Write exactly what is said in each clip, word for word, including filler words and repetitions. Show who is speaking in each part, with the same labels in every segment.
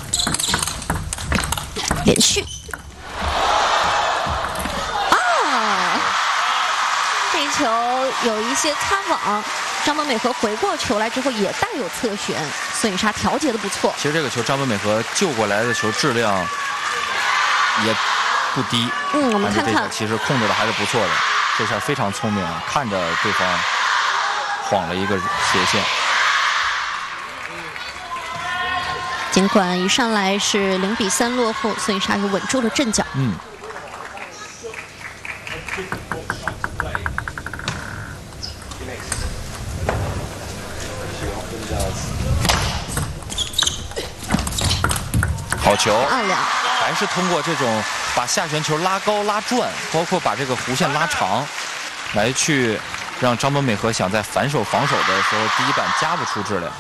Speaker 1: 连续。啊，这一球有一些擦网，张本美和回过球来之后也带有侧旋，孙颖莎调节的不错。
Speaker 2: 其实这个球张本美和救过来的球质量也不低。
Speaker 1: 嗯，我们看看，
Speaker 2: 其实控制的还是不错的，这下非常聪明，看着对方晃了一个斜线。
Speaker 1: 尽管一上来是零比三落后，孙颖莎又稳住了阵脚。
Speaker 2: 嗯。好球！
Speaker 1: 暗两，
Speaker 2: 还是通过这种把下旋球拉高拉转，包括把这个弧线拉长，来去让张本美和想在反手防守的时候，第一板夹不出质量。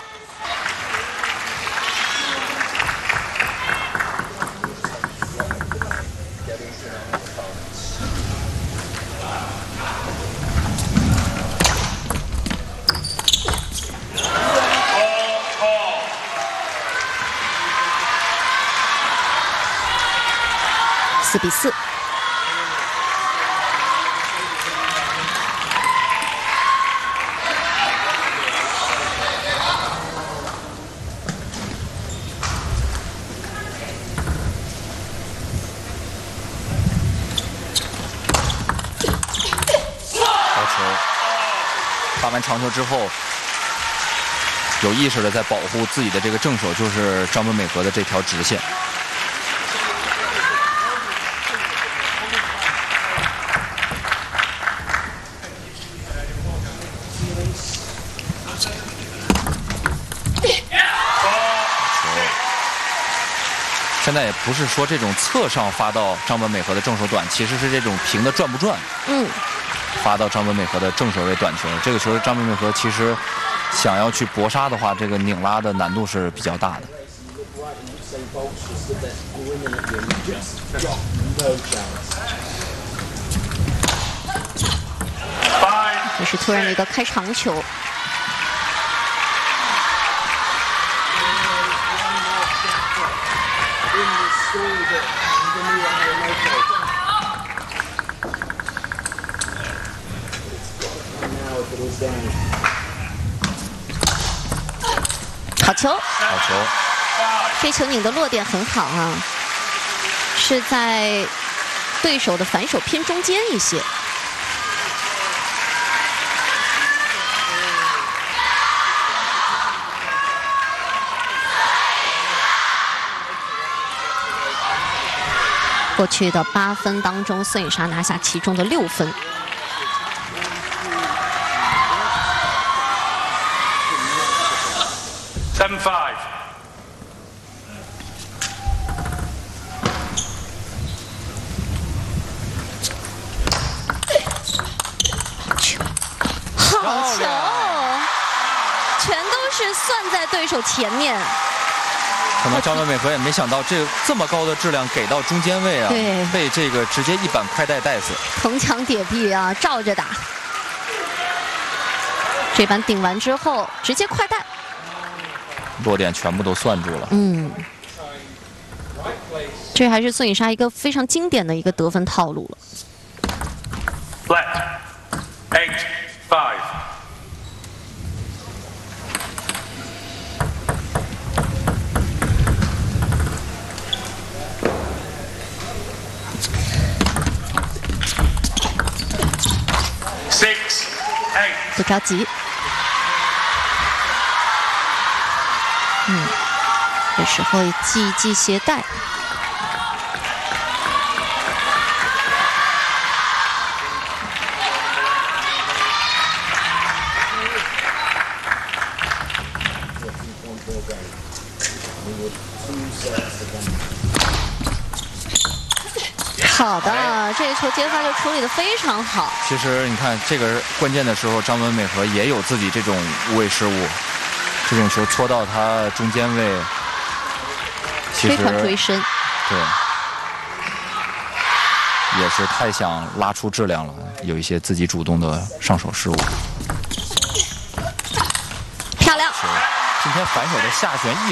Speaker 1: 四比四。
Speaker 2: 好球！发完长球之后，有意识的在保护自己的这个正手，就是张本美和的这条直线。现在也不是说这种侧上发到张本美和的正手短，其实是这种平的转不转，
Speaker 1: 嗯，
Speaker 2: 发到张本美和的正手位短球。这个球张本美和其实想要去搏杀的话，这个拧拉的难度是比较大的。
Speaker 1: 这是突然的一个开长球。好球！
Speaker 2: 好球！
Speaker 1: 这球拧的落点很好啊，是在对手的反手偏中间一些。过去的八分当中，孙颖莎拿下其中的六分。
Speaker 3: Seven five。
Speaker 1: 好球！全都是算在对手前面。
Speaker 2: 可能张本美和也没想到这这么高的质量给到中间位啊，
Speaker 1: 对，
Speaker 2: 被这个直接一板快带带死，
Speaker 1: 铜墙铁壁啊，照着打。这板顶完之后，直接快带，
Speaker 2: 落点全部都算住了。
Speaker 1: 嗯，这还是孙颖莎一个非常经典的一个得分套路了。
Speaker 3: Left eight five。Six eight。
Speaker 1: 不着急。嗯，这时候系一系鞋带。好的，这个球接发就处理得非常好。
Speaker 2: 其实你看，这个关键的时候，张本美和也有自己这种无谓失误，这种球戳到他中间位，其实
Speaker 1: 推传追身，
Speaker 2: 对，也是太想拉出质量了，有一些自己主动的上手失误。
Speaker 1: 漂亮！
Speaker 2: 今天反手的下旋一